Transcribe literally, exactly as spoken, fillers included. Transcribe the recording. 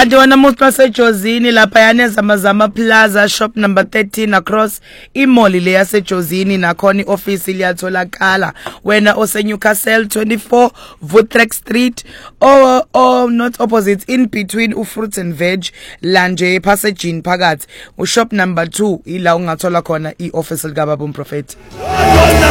kanti wena umuntu wasejozini lapha yanezamazama plaza shop number thirteen across imall le yasejozini nakhona ioffice liyatholakala wena ose Newcastle twenty-four Vutrek Street or or not opposite in between uFruits and Veg lanje passaging phakathi ushop number two ila ungathola khona ioffice lika Baba uMprophet.